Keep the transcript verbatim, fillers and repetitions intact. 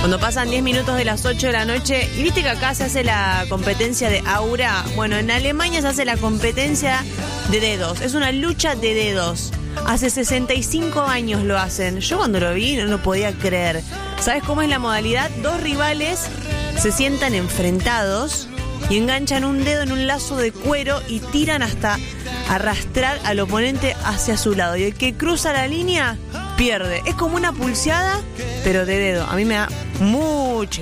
Cuando pasan diez minutos de las ocho de la noche, y viste que acá se hace la competencia de aura. Bueno, en Alemania se hace la competencia de dedos. Es una lucha de dedos. Hace sesenta y cinco años lo hacen. Yo cuando lo vi no lo podía creer. ¿Sabes cómo es la modalidad? Dos rivales se sientan enfrentados y enganchan un dedo en un lazo de cuero y tiran hasta arrastrar al oponente hacia su lado. Y el que cruza la línea pierde. Es como una pulseada, pero de dedo. A mí me da mucha